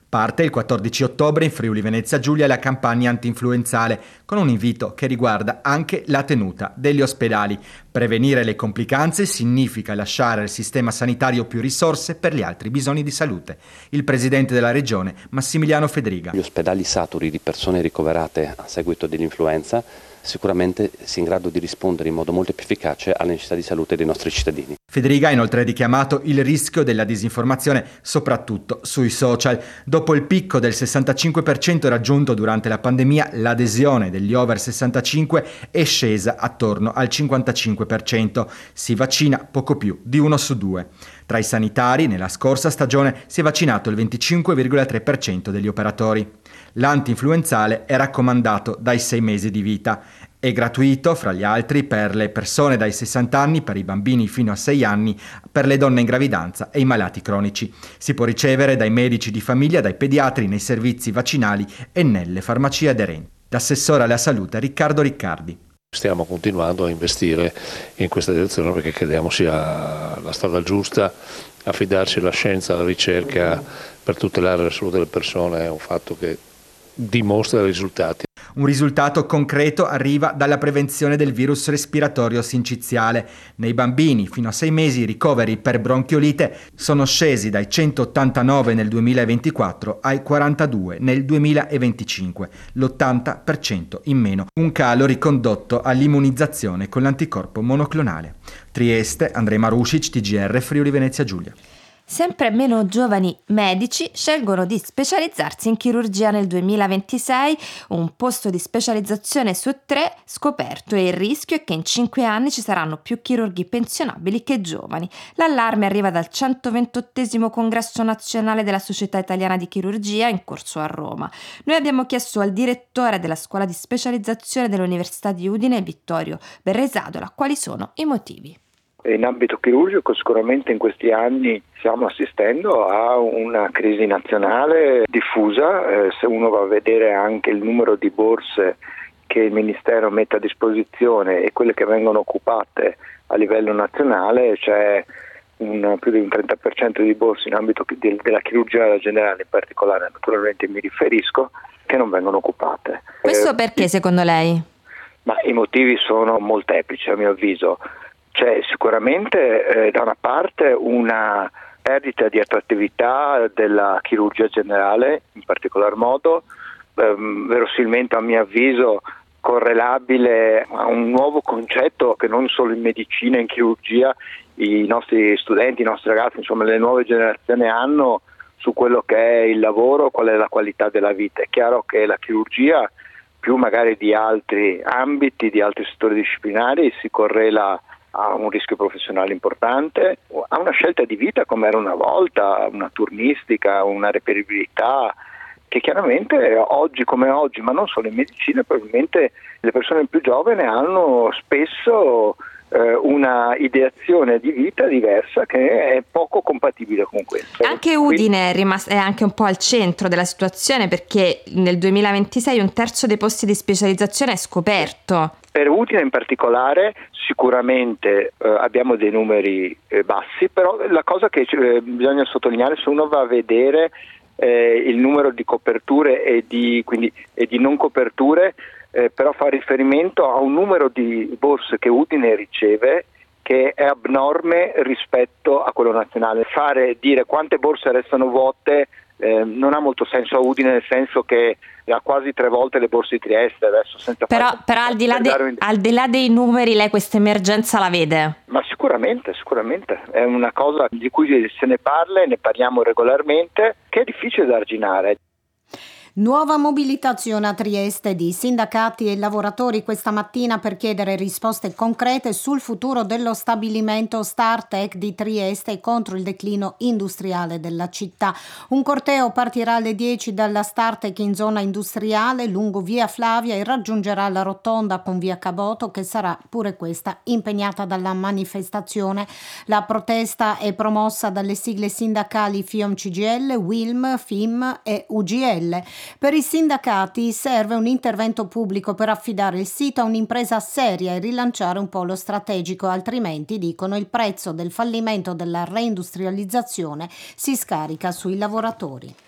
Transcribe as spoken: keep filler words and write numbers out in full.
Parte il quattordici ottobre in Friuli Venezia Giulia la campagna antinfluenzale, con un invito che riguarda anche la tenuta degli ospedali. Prevenire le complicanze significa lasciare al sistema sanitario più risorse per gli altri bisogni di salute. Il presidente della regione, Massimiliano Fedriga. Gli ospedali saturi di persone ricoverate a seguito dell'influenza sicuramente si è in grado di rispondere in modo molto più efficace alle necessità di salute dei nostri cittadini. Fedriga ha inoltre richiamato il rischio della disinformazione, soprattutto sui social. Dopo il picco del sessantacinque per cento raggiunto durante la pandemia, l'adesione degli over sessantacinque è scesa attorno al cinquantacinque per cento. Si vaccina poco più di uno su due. Tra i sanitari, nella scorsa stagione si è vaccinato il venticinque virgola tre per cento degli operatori. L'antinfluenzale è raccomandato dai sei mesi di vita. È gratuito, fra gli altri, per le persone dai sessanta anni, per i bambini fino a sei anni, per le donne in gravidanza e i malati cronici. Si può ricevere dai medici di famiglia, dai pediatri, nei servizi vaccinali e nelle farmacie aderenti. L'assessore alla salute Riccardo Riccardi. Stiamo continuando a investire in questa direzione perché crediamo sia la strada giusta. Affidarci alla scienza, alla ricerca per tutelare la salute delle persone è un fatto che dimostra risultati. Un risultato concreto arriva dalla prevenzione del virus respiratorio sinciziale. Nei bambini fino a sei mesi i ricoveri per bronchiolite sono scesi dai centottantanove nel duemilaventiquattro ai quarantadue nel duemilaventicinque, l'ottanta per cento in meno, un calo ricondotto all'immunizzazione con l'anticorpo monoclonale. Trieste, Andrej Marušić, T G R, Friuli Venezia Giulia. Sempre meno giovani medici scelgono di specializzarsi in chirurgia nel duemilaventisei, un posto di specializzazione su tre scoperto e il rischio è che in cinque anni ci saranno più chirurghi pensionabili che giovani. L'allarme arriva dal centoventottesimo congresso nazionale della Società Italiana di Chirurgia in corso a Roma. Noi abbiamo chiesto al direttore della scuola di specializzazione dell'Università di Udine, Vittorio Berresadola, quali sono i motivi. In ambito chirurgico sicuramente in questi anni stiamo assistendo a una crisi nazionale diffusa, eh, se uno va a vedere anche il numero di borse che il Ministero mette a disposizione e quelle che vengono occupate a livello nazionale, c'è un, più di un trenta per cento di borse in ambito di, della chirurgia generale in particolare, naturalmente mi riferisco, che non vengono occupate. Questo eh, perché secondo lei? Ma i motivi sono molteplici a mio avviso. C'è sicuramente eh, da una parte una perdita di attrattività della chirurgia generale, in particolar modo, ehm, verosimilmente a mio avviso correlabile a un nuovo concetto che non solo in medicina e in chirurgia i nostri studenti, i nostri ragazzi, insomma le nuove generazioni hanno su quello che è il lavoro, qual è la qualità della vita. È chiaro che la chirurgia, più magari di altri ambiti, di altri settori disciplinari, si correla a un rischio professionale importante, a una scelta di vita come era una volta, una turnistica, una reperibilità che chiaramente oggi come oggi, ma non solo in medicina, probabilmente le persone più giovani hanno spesso eh, una ideazione di vita diversa che è poco compatibile con questo. Anche Udine è, rimasta, è anche un po' al centro della situazione perché nel duemilaventisei un terzo dei posti di specializzazione è scoperto. Per Udine in particolare sicuramente eh, abbiamo dei numeri eh, bassi, però la cosa che eh, bisogna sottolineare, se uno va a vedere eh, il numero di coperture e di, quindi, e di non coperture, eh, però fa riferimento a un numero di borse che Udine riceve che è abnorme rispetto a quello nazionale. Fare dire quante borse restano vuote eh, non ha molto senso a Udine, nel senso che ha quasi tre volte le borse di Trieste adesso, senza però, fare... però al, di là de, un... al di là dei numeri lei questa emergenza la vede? Ma sicuramente, sicuramente è una cosa di cui se ne parla e ne parliamo regolarmente, che è difficile da arginare. Nuova mobilitazione a Trieste di sindacati e lavoratori questa mattina per chiedere risposte concrete sul futuro dello stabilimento Startech di Trieste e contro il declino industriale della città. Un corteo partirà alle dieci dalla Startech in zona industriale lungo via Flavia e raggiungerà la rotonda con via Caboto, che sarà pure questa impegnata dalla manifestazione. La protesta è promossa dalle sigle sindacali FIOM C G I L, W I L M, F I M e U G L. Per i sindacati serve un intervento pubblico per affidare il sito a un'impresa seria e rilanciare un polo strategico, altrimenti, dicono, il prezzo del fallimento della reindustrializzazione si scarica sui lavoratori.